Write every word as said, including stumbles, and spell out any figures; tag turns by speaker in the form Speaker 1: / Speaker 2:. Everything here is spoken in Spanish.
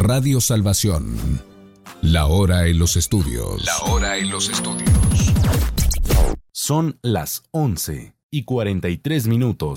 Speaker 1: Radio Salvación. La hora en los estudios.
Speaker 2: La hora en los estudios.
Speaker 3: Son las once y cuarenta y tres minutos.